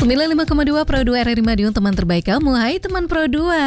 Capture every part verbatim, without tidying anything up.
sembilan puluh lima koma dua Pro dua R R I Madiun, teman terbaik kamu. Hai teman Pro dua,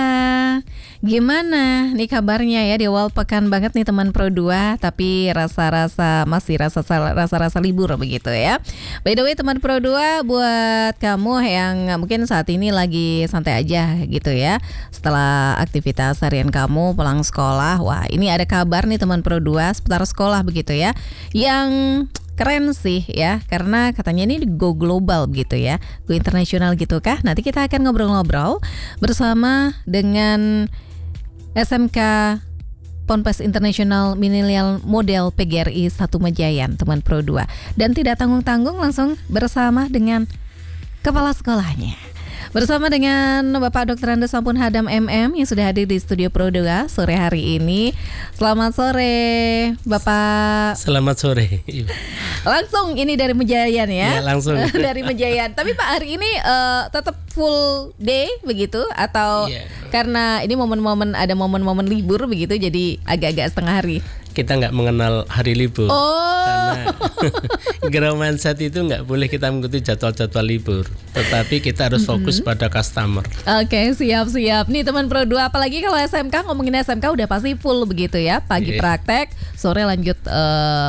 gimana nih kabarnya ya? Di awal pekan banget nih teman Pro dua, tapi rasa-rasa masih rasa rasa-rasa libur begitu ya. By the way teman Pro dua, buat kamu yang mungkin saat ini lagi santai aja gitu ya, setelah aktivitas harian kamu pulang sekolah, wah ini ada kabar nih teman Pro dua seputar sekolah begitu ya, yang keren sih ya, karena katanya ini go global gitu ya, go internasional gitu kah? Nanti kita akan ngobrol-ngobrol bersama dengan S M K Ponpes International Millennial Model P G R I satu Mejayan, teman Pro dua. Dan tidak tanggung-tanggung, langsung bersama dengan kepala sekolahnya. Bersama dengan Bapak Doktor Andes Sampun Hadam M M yang sudah hadir di studio Pro dua sore hari ini. Selamat sore Bapak. Selamat sore. Langsung ini dari Mejayan ya? Ya langsung. Dari Mejayan. Tapi Pak, hari ini uh, tetap full day begitu? Atau yeah. karena ini momen-momen, ada momen-momen libur begitu, jadi agak-agak setengah hari? Kita nggak mengenal hari libur. Oh. Karena Grow Mindset itu nggak boleh kita mengikuti jadwal-jadwal libur, tetapi kita harus fokus mm-hmm. pada customer. Oke, okay, siap-siap. Nih teman Pro dua, apalagi kalau S M K, ngomongin S M K udah pasti full begitu ya. Pagi yeah. praktek, sore lanjut uh,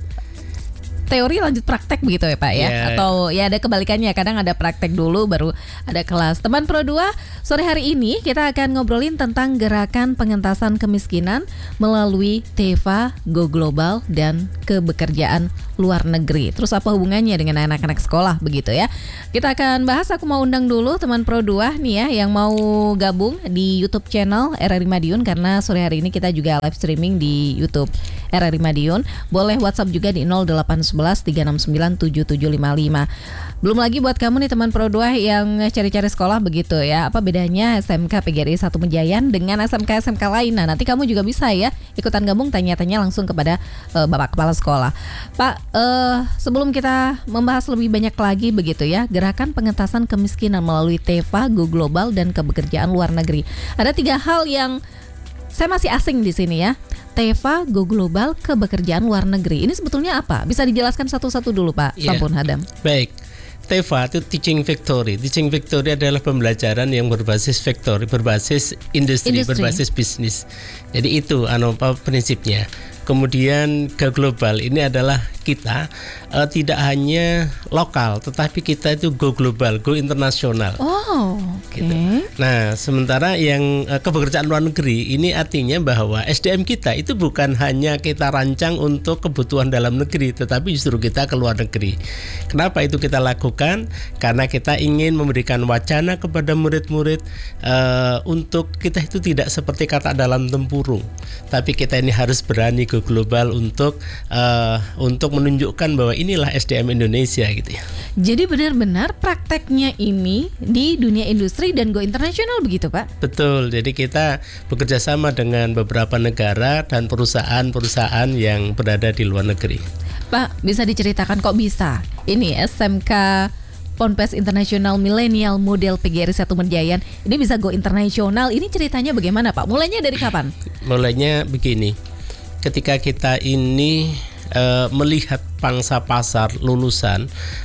teori lanjut praktek begitu ya Pak ya? Yeah. Atau ya ada kebalikannya, kadang ada praktek dulu baru ada kelas. Teman Pro dua, sore hari ini kita akan ngobrolin tentang gerakan pengentasan kemiskinan melalui T E V A, Go Global, dan kebekerjaan luar negeri. Terus apa hubungannya dengan anak-anak sekolah begitu ya? Kita akan bahas. Aku mau undang dulu teman Pro dua nih ya, yang mau gabung di YouTube channel R R I Madiun, karena sore hari ini kita juga live streaming di YouTube R R I Madiun. Boleh WhatsApp juga di nol delapan satu satu tiga enam sembilan tujuh tujuh lima lima. Belum lagi buat kamu nih teman Pro dua yang cari-cari sekolah begitu ya, apa bedanya S M K P G R I satu Mejayan dengan S M K S M K lain? Nah, nanti kamu juga bisa ya ikutan gabung, tanya-tanya langsung kepada uh, Bapak Kepala Sekolah. Pak, uh, sebelum kita membahas lebih banyak lagi begitu ya, gerakan pengentasan kemiskinan melalui T E V A, Go Global, dan kebekerjaan luar negeri. Ada tiga hal yang saya masih asing di sini ya. T E V A, Go Global, kebekerjaan luar negeri. Ini sebetulnya apa? Bisa dijelaskan satu-satu dulu Pak yeah. Sampun Hadam. Baik. T E V A itu Teaching Factory. Teaching Factory adalah pembelajaran yang berbasis factory, berbasis industri, industri. berbasis bisnis. Jadi itu anu apa prinsipnya. Kemudian Go Global ini adalah kita uh, tidak hanya lokal, tetapi kita itu go global, go internasional. Oh, oke. Okay. Gitu. Nah, sementara yang uh, kebekerjaan luar negeri ini artinya bahwa S D M kita itu bukan hanya kita rancang untuk kebutuhan dalam negeri, tetapi justru kita ke luar negeri. Kenapa itu kita lakukan? Karena kita ingin memberikan wacana kepada murid-murid uh, untuk kita itu tidak seperti kata dalam tempurung, tapi kita ini harus berani go global untuk uh, untuk menunjukkan bahwa inilah S D M Indonesia gitu ya. Jadi benar-benar prakteknya ini di dunia industri dan go internasional begitu Pak? Betul. Jadi kita bekerja sama dengan beberapa negara dan perusahaan-perusahaan yang berada di luar negeri. Pak, bisa diceritakan kok bisa? Ini S M K Ponpes International Millennial Model P G R I satu Mejayan ini bisa go internasional. Ini ceritanya bagaimana Pak? Mulainya dari kapan? Mulainya begini. Ketika kita ini uh, melihat pangsa pasar lulusan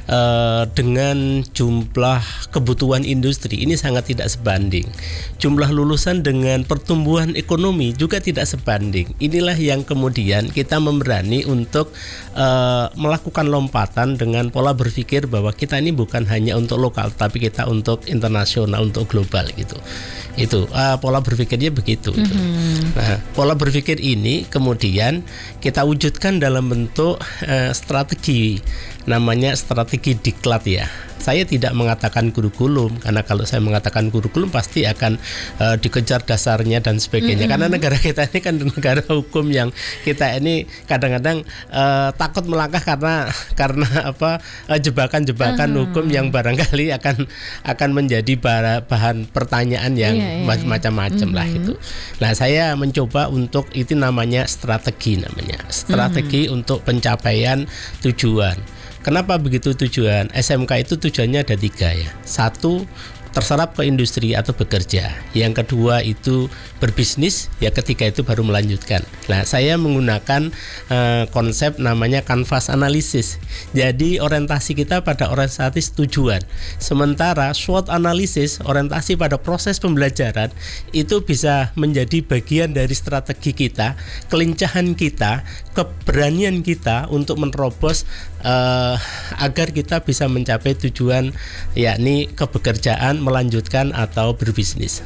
uh, dengan jumlah kebutuhan industri ini sangat tidak sebanding. Jumlah lulusan dengan pertumbuhan ekonomi juga tidak sebanding. Inilah yang kemudian kita memberani untuk uh, melakukan lompatan dengan pola berpikir bahwa kita ini bukan hanya untuk lokal, tapi kita untuk internasional, untuk global gitu. Itu uh, pola berpikirnya begitu. Mm-hmm. Gitu. Nah, pola berpikir ini kemudian kita wujudkan dalam bentuk uh, strategi, namanya strategi diklat ya. Saya tidak mengatakan kurikulum, karena kalau saya mengatakan kurikulum pasti akan uh, dikejar dasarnya dan sebagainya. Mm-hmm. Karena negara kita ini kan negara hukum yang kita ini kadang-kadang uh, takut melangkah karena karena apa uh, jebakan-jebakan uh-huh. hukum yang barangkali akan akan menjadi bahan pertanyaan yang yeah, yeah, macam-macam yeah. lah itu. Nah, saya mencoba untuk itu namanya strategi namanya strategi mm-hmm. untuk pencapaian tujuan. Kenapa begitu tujuan? S M K itu tujuannya ada tiga ya. Satu, terserap ke industri atau bekerja. Yang kedua itu berbisnis, ya ketiga itu baru melanjutkan. Nah, saya menggunakan uh, konsep namanya canvas analisis. Jadi orientasi kita pada orientasi tujuan. Sementara SWOT analisis, orientasi pada proses pembelajaran, itu bisa menjadi bagian dari strategi kita, kelincahan kita, keberanian kita untuk menerobos uh, agar kita bisa mencapai tujuan, yakni kebekerjaan, melanjutkan atau berbisnis.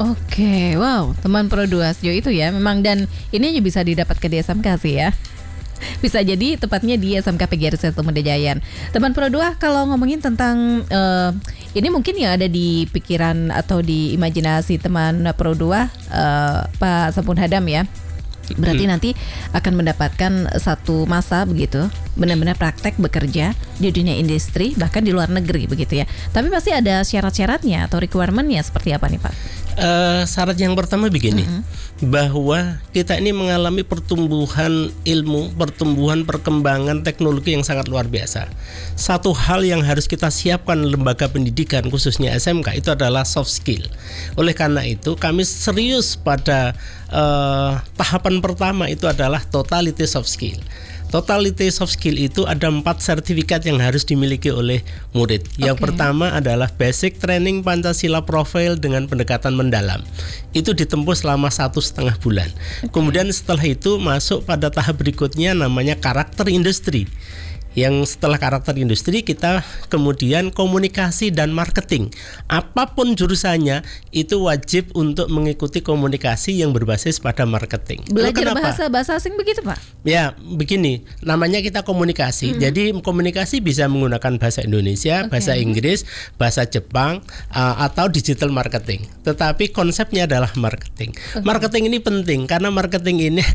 Oke, wow, teman Pro dua sejauh itu ya memang, dan ini bisa didapatkan di S M K sih ya. Bisa jadi tepatnya di S M K P G R I Satu Medajayan. Teman Pro dua, kalau ngomongin tentang uh, ini mungkin yang ada di pikiran atau di imajinasi teman Pro dua, uh, Pak Sampun Hadam ya. Berarti hmm. nanti akan mendapatkan satu masa begitu, benar-benar praktek bekerja di dunia industri, bahkan di luar negeri begitu ya. Tapi pasti ada syarat-syaratnya atau requirement-nya seperti apa nih Pak? Uh, syarat yang pertama begini, mm-hmm. bahwa kita ini mengalami pertumbuhan ilmu, pertumbuhan perkembangan teknologi yang sangat luar biasa. Satu hal yang harus kita siapkan lembaga pendidikan khususnya S M K itu adalah soft skill. Oleh karena itu kami serius pada uh, tahapan pertama itu adalah totality soft skill. Totality soft skill itu ada empat sertifikat yang harus dimiliki oleh murid. Yang okay. pertama adalah Basic Training Pancasila Profile dengan pendekatan mendalam. Itu ditempuh selama satu setengah bulan. Okay. Kemudian setelah itu masuk pada tahap berikutnya namanya karakter industri. Yang setelah karakter industri kita kemudian komunikasi dan marketing. Apapun jurusannya itu wajib untuk mengikuti komunikasi yang berbasis pada marketing. Belajar bahasa bahasa asing begitu Pak? Ya begini, namanya kita komunikasi. Hmm. Jadi komunikasi bisa menggunakan bahasa Indonesia, okay. bahasa Inggris, bahasa Jepang, uh, atau digital marketing. Tetapi konsepnya adalah marketing. Okay. Marketing ini penting karena marketing ini